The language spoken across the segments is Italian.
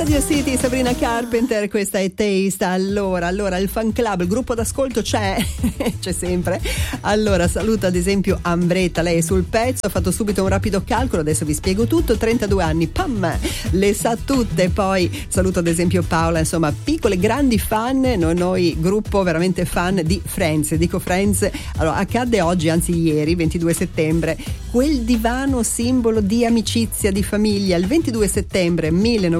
Radio City, Sabrina Carpenter, questa è Taste. Allora, il fan club, il gruppo d'ascolto c'è sempre. Allora, saluto ad esempio Ambretta, lei è sul pezzo, ha fatto subito un rapido calcolo, adesso vi spiego tutto, 32 anni, pam, le sa tutte. Poi saluto ad esempio Paola, insomma, piccole, grandi fan, noi gruppo veramente fan di Friends, dico Friends. Allora, accadde oggi, anzi ieri, 22 settembre, quel divano simbolo di amicizia, di famiglia. Il 22 settembre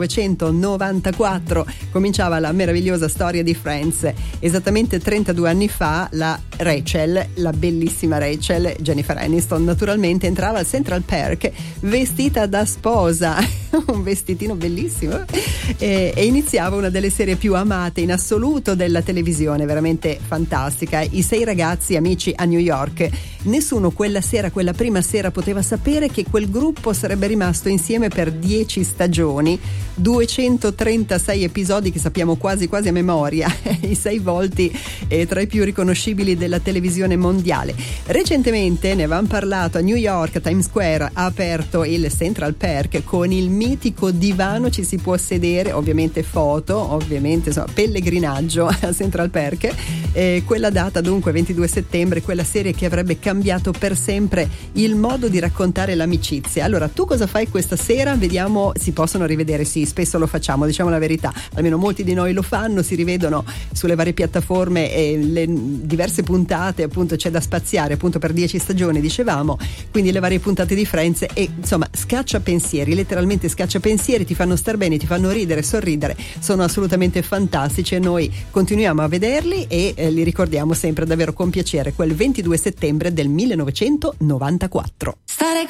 1994 cominciava la meravigliosa storia di Friends. Esattamente 32 anni fa la Rachel, la bellissima Rachel, Jennifer Aniston naturalmente, entrava al Central Park vestita da sposa, un vestitino bellissimo, e iniziava una delle serie più amate in assoluto della televisione, veramente fantastica, I 6 ragazzi amici a New York. Nessuno quella prima sera poteva sapere che quel gruppo sarebbe rimasto insieme per 10 stagioni, 236 episodi che sappiamo quasi a memoria, i 6 volti tra i più riconoscibili della televisione mondiale. Recentemente ne avevamo parlato, a New York, Times Square ha aperto il Central Park con il mitico divano, ci si può sedere, ovviamente foto, ovviamente insomma pellegrinaggio a Central Park. Quella data dunque 22 settembre, quella serie che avrebbe cambiato per sempre il modo di raccontare l'amicizia. Allora, tu cosa fai questa sera? Vediamo, si possono rivedere, sì, spesso lo facciamo, diciamo la verità, almeno molti di noi lo fanno, si rivedono sulle varie piattaforme le diverse puntate, appunto c'è da spaziare appunto per 10 stagioni, dicevamo, quindi le varie puntate di Friends, e insomma scaccia pensieri, letteralmente scaccia pensieri, ti fanno star bene, ti fanno ridere, sorridere, sono assolutamente fantastici e noi continuiamo a vederli e li ricordiamo sempre davvero con piacere, quel 22 settembre del 1994. Stare